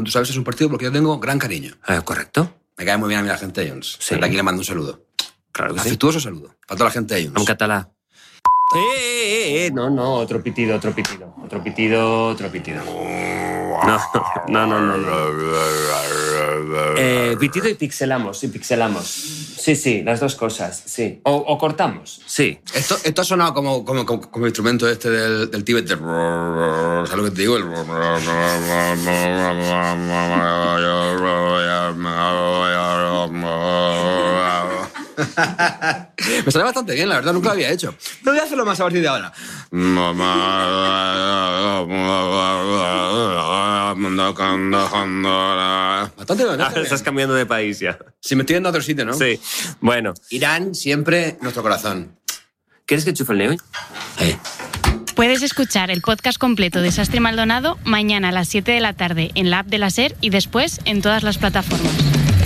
tú sabes, es un partido porque yo tengo gran cariño. Correcto. Me cae muy bien a mí la gente de Junts. Sí. Desde aquí le mando un saludo. Claro que sí. Afectuoso saludo para toda la gente de Junts. En catalán. No, otro pitido. No. Pitido y pixelamos. Sí, las dos cosas, sí. O cortamos, sí. Esto ha sonado como instrumento este del Tíbet. ¿Sabes lo que te digo? Me sale bastante bien, la verdad, nunca lo había hecho. Pero voy a hacerlo más a partir de ahora. Bastante bien. Ahora estás cambiando de país ya. Si me estoy yendo a otro sitio, ¿no? Sí, bueno. Irán siempre nuestro corazón. ¿Quieres que enchufe el neo? Puedes escuchar el podcast completo de Sastre y Maldonado mañana a las 7 de la tarde en la app de la SER y después en todas las plataformas.